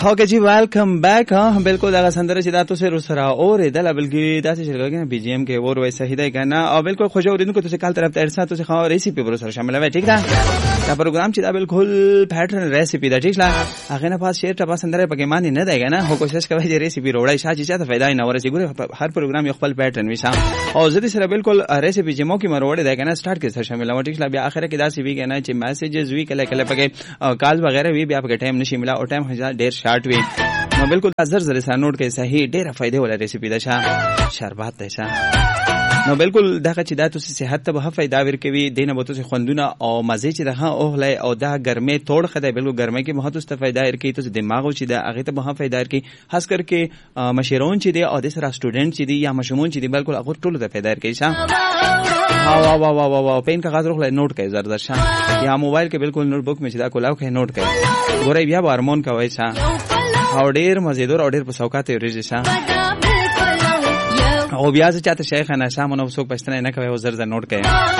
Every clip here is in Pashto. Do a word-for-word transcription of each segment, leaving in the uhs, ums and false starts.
اوکے جی ویلکم بیک. ها بالکل دا سندره چې دا تاسو سره اوریدل بلکې دا چې شرګه بي جی ایم کې ور وای صحیح دی کنه او بالکل خوشو اوریدونکو تاسو کال طرف ته ارسال تاسو خو ریسیپي پر سره شامل وای ٹھیک ده. دا پروګرام چې دا بالکل پیټرن ریسیپي دا ټیک لا هغه نه پاس شیر ته پاس سندره پکې مانی نه دی کنه هو کوشش کوي چې ریسیپي روړای شاجي چاته फायदा نه ورسي ګوره هر پروګرام یو خپل پیټرن وي شام او زه دې سره بالکل ریسیپي چې مو کې مروړې دی کنه سٹارټ کې سره شامل وای ټیک لا بیا اخر کې دا سی وی کنه چې میسجز وی کله کله پکې کال وغیرہ وی بیا پکې ټایم نشي ملا او ټایم هزار ډیر شارټ وی نو بالکل زر زر سره نوٹ کې صحیح ډیره فائدې ولا ریسیپي ده شه شربات ده شه نو بالکل دا چې دا تاسو صحت ته به فائدہ ورکوي دینه به تاسو خوندونه او مزه چې ده او له او دا ګرمه توړ خدای بالکل ګرمه کې مهته است فائدہ ورکوي تاسو دماغ چې ده هغه ته به فائدہ ورکوي خاص کر کې مشرون چې دي او د سره سټوډنټ چې دي یا مشمون چې دي بالکل هغه ټول ته فائدہ ورکوي شه وا وا وا وا وا پین کا غاز روخ نوٹ کوي زر زر شه یا موبایل کې بالکل نوٹ بک میں چې دا کولاو کې نوٹ کوي ګورې بیا هارمون کوي شه او ډیر مزیدار او ډیر په سوکات ورېږي شه او بیا چې چاته شیخ نه شامو نو څوک پښتنه نه کوي او زر زر نوٹ کوي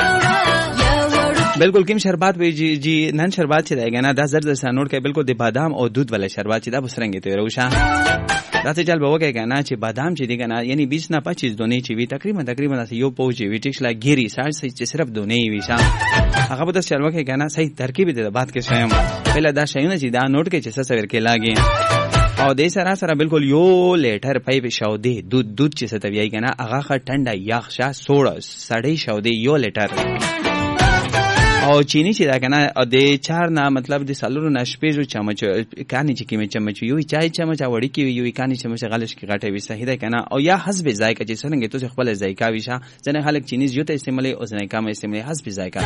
بالکل کیم شربات وی جی جی نن شربات چې دی نه دا زر زر سره نوٹ کوي بالکل د بادام او دودھ والا شربات چې دا بسرنګ ته روشه راته چل به وکړي کنه چې بادام چې دی کنه یعنی بیس نه پچیس دونې چې وی تقریبا تقریبا یو پوجي وی ټیکس لا ګيري ساج چې صرف دونې وی شام هغه به د چل وکړي کنه صحیح ترکیب دې بات کې شایم پهله دا شایونه چې دا نوٹ کې چې څه ور کې لاګي او د سره سره بالکل یو لیټر پایپ شاودي دودھ دودھ چې ستوي کنه هغه خ ټنډه یخ شا سوړ سړی شاودي یو لیټر او چینی چې دا کنه د چار نه مطلب د سالورو نشپېجو چمچ کانی چې کیمه چمچ یو چای چمچ وړي کی یو کانی چمچ غلش کی غټه وي صحیح ده کنه او یا حسب ذایقه چې څنګه ته خپل ذایقه ویشه ځنه خلک چینی یو ته استعمالي او ځنه کم استعمالي حسب ذایقه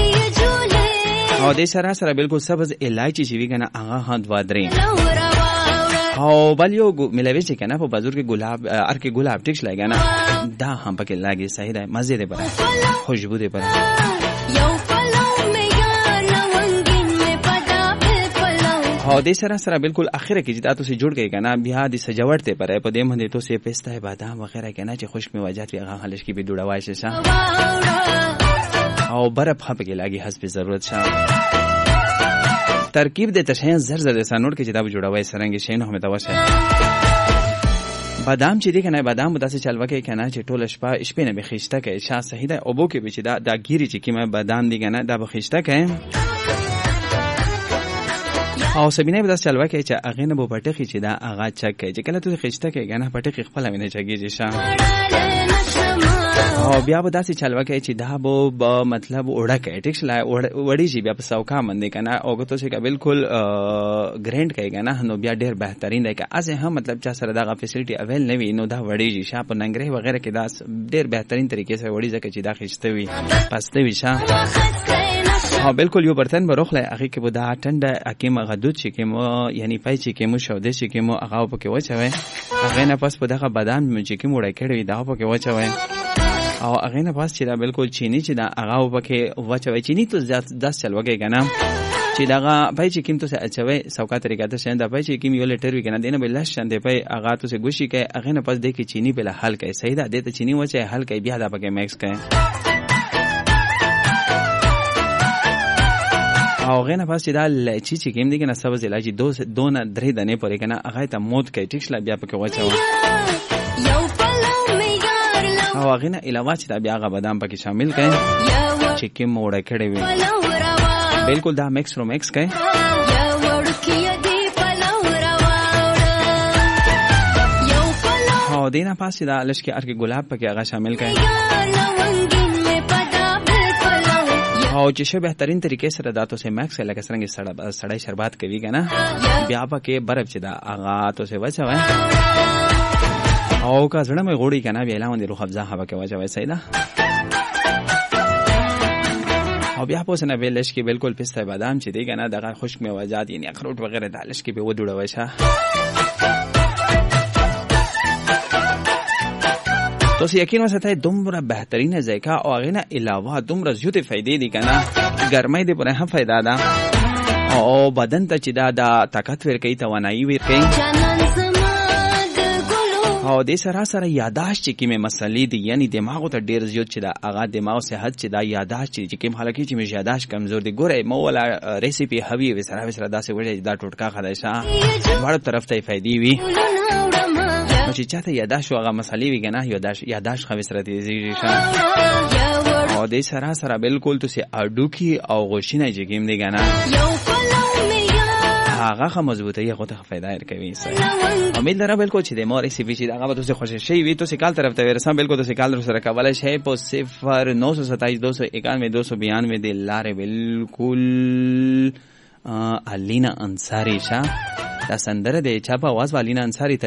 او د سره سره بالکل سبز الایچی چې وی کنه هغه هند وادرې او بل یو ملوي چې کنه په بازار کې ګلاب ار کې ګلاب ټیکس لګا نه دا هم پکې لاګي صحیح ده مزه ده پر خوشبو ده پر او د سره سره بالکل اخره کې چې تاسو سره جوړ کړئ کنه بیا د سجاوټ ته پر په دې باندې تاسو پسته بادام وغیرہ کنه چې خشک میوجات وي هغه خلش کې به ډوډوای شي او برف پکې لاګي حسب ضرورت شه ترکیب د تشهین زر زر سانوټ کې چې دا جوړوي سرنګ شي نو هم دا وشه بادام چې دی کنه بادام داسې چلوه کې کنه چې ټول شپه شپې نه بخښته کې شا صحیح ده او بو کې به چې دا دا ګيري چې کیمه بادام دی کنه دا بخښته کې او سبینه به داس چلوه کې چې اغه نه بو پټخي چې دا اغه چک کې چې کله ته خښته کې کنه پټخي خپل نه چګي شا او بیا به داسې چلوه کې چې دا بو مطلب وړه کې ټیکس لا وړي شي بیا په سوکا باندې کنه او ته چې بالکل ګرینډ کوي کنه نو بیا ډیر بهترین دی که از هم مطلب چا سره دا فیسیلیټي اویل نه وي نو دا وړي شي شاپ ننګره وغیرہ کې دا ډیر بهترین طریقې سره وړي ځکه چې دا خښته وي پسته وي شا ها بالکل یو برتن بروخله هغه کې بودا ټنډه حکیم غدود چې کې مو یعنی پای چې کې مو شوده چې کې مو هغه په کې وچوي هغه نه پس په دغه بدن چې کې موړی کړی دا په کې وچوي او هغه نه پاس چې دا بالکل چینی چې دا هغه وبکه وچوي چینی ته داس چل وګي کنه چې دا پای چې کیم ته اچوي سوکا طریقه ته شنده پای چې کیم یو لیټر وی کنه دینه بل شنده پای هغه ته ګوشي کوي هغه نه پاس د کې چینی بل حل کوي صحیح ده د ته چینی وچه حل کوي بیا دا پکې میکس کوي او هغه نه پاس چې دا لچی چې کیم دي کنه سبز الایچی دو دو نه درې دنه پرې کنه هغه ته موت کوي ټیکس لا بیا پکې وچوي او هغه نه علاوه چې دا بیا هغه بادام پکې شامل کړي چې کې موړه کړي وي بالکل دا مکس رو مکس کړي او دینه پاسې دا لشکې ار کې ګلاب پکې هغه شامل کړي او چې شه بهترین طریقې سره دا تاسو مکس لکه څنګه سړی شربات کوي کنه بیا پکې برف چې دا هغه تاسو وځوي او کا زړه مې غوړي کنه بیا لاندې روح افزا هوا کې واچوي صحیح ده او بیا پوس نه ویلش کې بالکل پسته بادام چې دی کنه دغه خشک میوجات یعنی اخروٹ وغیرہ دالش کې به ودوړوي شه تاسو یقین وساتئ دومره بهترین ذایقه او هغه نه علاوه دومره زیاتې فائدې دي کنه ګرمۍ دې پرې هم فائدہ ده او بدن ته چې دا د طاقت ورکوي توانایي ورکوي او د سره سره یاداشت چې کومه مسلې دي یعنی دماغ ته ډیر زیات چې دا هغه دماغ صحت چې دا یاداشت چې کوم حالکه چې مې یاداشت کمزور دي ګوره مو ولا ریسیپي هوی وسره وسره داسې وړي دا ټوټکا خلاصه ورته طرف ته فائدې وي چې چاته یاداشت هغه مسلې وي کنه یاداشت یاداشت خو وسره دي او د سره سره بالکل تاسو اډوکی او غوښینه چې کوم دي کنه هغه خو مضبوطه یې غوته فائدہ ورکوي امید لرم بالکل چې د مو ریسیپي چې هغه تاسو خوشی شي وي تاسو کال طرف ته ورسم بالکل تاسو کال سره کولای شئ په صفر نو سو ستایس دو سو اکانوے دو سو بیانوے د لارې بالکل الینا انصاری شاه دا سندره د چاپه आवाज والینا انصاری